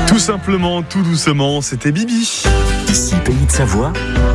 Tout simplement, tout doucement, c'était Bibi. Ici Pays de Savoie,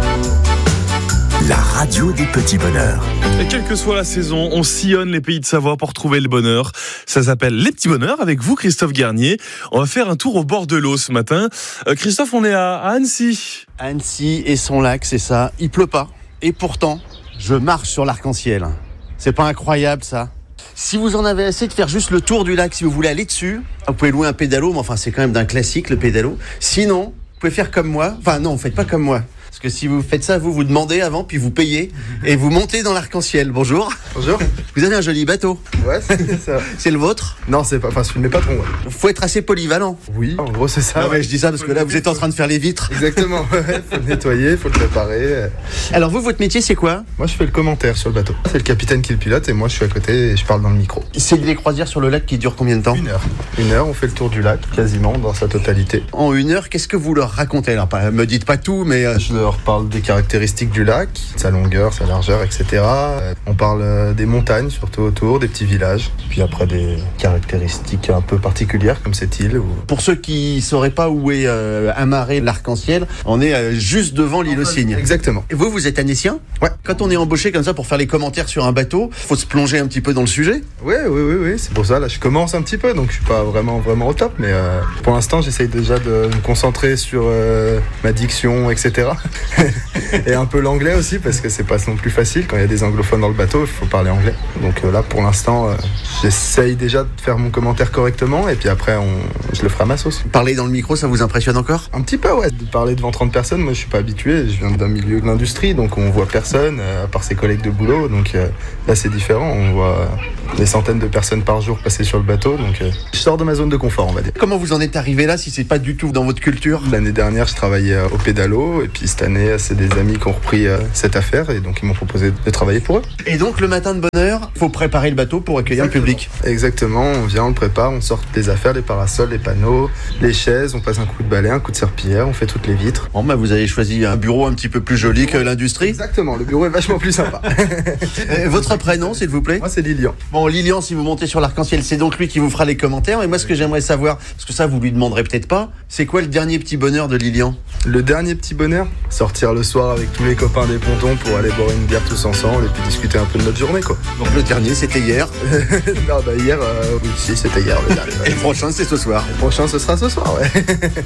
la radio des petits bonheurs. Et quelle que soit la saison, on sillonne les pays de Savoie pour trouver le bonheur. Ça s'appelle Les Petits Bonheurs avec vous, Christophe Garnier. On va faire un tour au bord de l'eau ce matin. Christophe, on est à Annecy. Annecy et son lac, c'est ça. Il pleut pas. Et pourtant, je marche sur l'arc-en-ciel. C'est pas incroyable, ça? Si vous en avez assez de faire juste le tour du lac, si vous voulez aller dessus, vous pouvez louer un pédalo, mais enfin, c'est quand même d'un classique, le pédalo. Sinon, vous pouvez faire comme moi. Enfin, non, faites pas comme moi. Parce que si vous faites ça, vous demandez avant, puis vous payez, et vous montez dans l'arc-en-ciel. Bonjour. Bonjour. Vous avez un joli bateau. Ouais, c'est ça. C'est le vôtre? Non, c'est pas. Enfin, je suis mes patrons. Ouais. Faut être assez polyvalent. Oui, en gros, c'est ça. Non, mais je dis ça parce que là, vous êtes en train de faire les vitres. Exactement. Ouais, faut le nettoyer, faut le préparer. Alors, vous, votre métier, c'est quoi? Moi, je fais le commentaire sur le bateau. C'est le capitaine qui le pilote, et moi, je suis à côté et je parle dans le micro. C'est des croisières sur le lac qui durent combien de temps? 1 heure. 1 heure, on fait le tour du lac, quasiment, dans sa totalité. En 1 heure, qu'est-ce que vous leur racontez? Alors, me dites pas tout, mais... Je leur parle des caractéristiques du lac, sa longueur, sa largeur, etc. On parle des montagnes, surtout autour, des petits villages. Puis après, des caractéristiques un peu particulières, comme cette île. Pour ceux qui sauraient pas où est amarré l'arc-en-ciel, on est juste devant l'île aux Cygnes. Exactement. Et vous êtes annécien? Ouais. Quand on est embauché comme ça pour faire les commentaires sur un bateau, faut se plonger un petit peu dans le sujet? Oui. C'est pour ça, là, je commence un petit peu, donc je suis pas vraiment au top. Mais pour l'instant, j'essaye déjà de me concentrer sur ma diction, etc. Et un peu l'anglais aussi, parce que c'est pas non plus facile. Quand il y a des anglophones dans le bateau, il faut parler anglais. Donc là, pour l'instant, j'essaye déjà de faire mon commentaire correctement, et puis après, je le ferai à ma sauce. Parler dans le micro, ça vous impressionne encore? Un petit peu, ouais. De parler devant 30 personnes, moi, je suis pas habitué. Je viens d'un milieu de l'industrie, donc on voit personne, à part ses collègues de boulot. Donc là, c'est différent. On voit des centaines de personnes par jour passer sur le bateau. Donc je sors de ma zone de confort, on va dire. Comment vous en êtes arrivé là, si c'est pas du tout dans votre culture? L'année dernière, je travaillais au pédalo, et puis cette année, c'est des amis qui ont repris cette affaire, et donc ils m'ont proposé de travailler pour eux. Et donc le matin de bonne heure, faut préparer le bateau pour accueillir le public. Exactement, on vient, on le prépare, on sort les affaires, les parasols, les panneaux, les chaises, on passe un coup de balai, un coup de serpillière, on fait toutes les vitres. Bon, vous avez choisi un bureau un petit peu plus joli que l'industrie. Exactement, le bureau est vachement plus sympa. Votre prénom, s'il vous plaît? Moi, c'est Lilian. Bon, Lilian, si vous montez sur l'arc-en-ciel, c'est donc lui qui vous fera les commentaires. Et moi, ce que j'aimerais savoir, parce que ça, vous lui demanderez peut-être pas, c'est quoi le dernier petit bonheur de Lilian? Le dernier petit bonheur? Sortir le soir avec tous les copains des pontons pour aller boire une bière tous ensemble et puis discuter un peu de notre journée, quoi. Donc le dernier, c'était hier. Non, hier, oui, si, c'était hier le dernier. Ouais. Et le prochain, c'est ce soir. Le prochain, ce sera ce soir, ouais.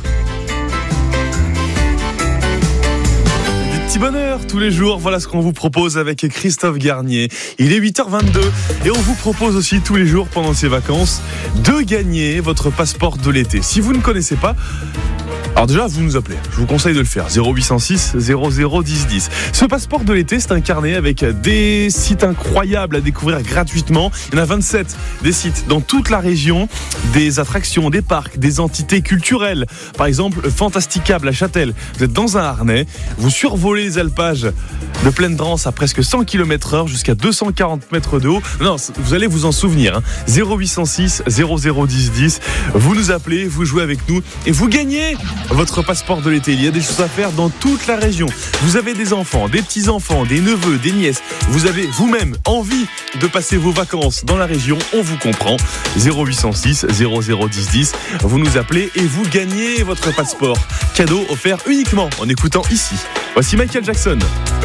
Petit bonheur tous les jours, voilà ce qu'on vous propose avec Christophe Garnier. Il est 8h22 et on vous propose aussi tous les jours pendant ces vacances de gagner votre passeport de l'été. Si vous ne connaissez pas, alors déjà, vous nous appelez. Je vous conseille de le faire. 0806 00 10 10. Ce passeport de l'été, c'est un carnet avec des sites incroyables à découvrir gratuitement. Il y en a 27 des sites dans toute la région, des attractions, des parcs, des entités culturelles. Par exemple, Fantasticable à Châtel. Vous êtes dans un harnais, vous survolez les alpages de pleine Drance à presque 100 km/h jusqu'à 240 mètres de haut. Non, vous allez vous en souvenir. 0806 00 10 10. Vous nous appelez, vous jouez avec nous et vous gagnez votre passeport de l'été. Il y a des choses à faire dans toute la région. Vous avez des enfants, des petits-enfants, des neveux, des nièces. Vous avez vous-même envie de passer vos vacances dans la région. On vous comprend. 0806 00 10 10. Vous nous appelez et vous gagnez votre passeport. Cadeau offert uniquement en écoutant ici. Voici Michael Jackson.